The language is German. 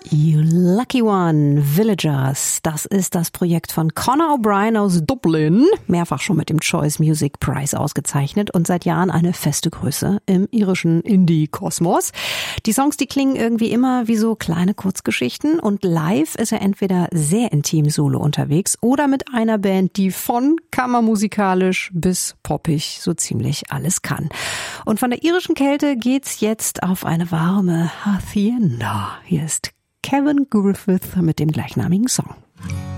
You Lucky One, Villagers. Das ist das Projekt von Conor O'Brien aus Dublin. Mehrfach schon mit dem Choice Music Prize ausgezeichnet und seit Jahren eine feste Größe im irischen Indie-Kosmos. Die Songs, die klingen irgendwie immer wie so kleine Kurzgeschichten und live ist er entweder sehr intim solo unterwegs oder mit einer Band, die von kammermusikalisch bis poppig so ziemlich alles kann. Und von der irischen Kälte geht's jetzt auf eine warme Hacienda. Hier ist Kevin Griffith mit dem gleichnamigen Song.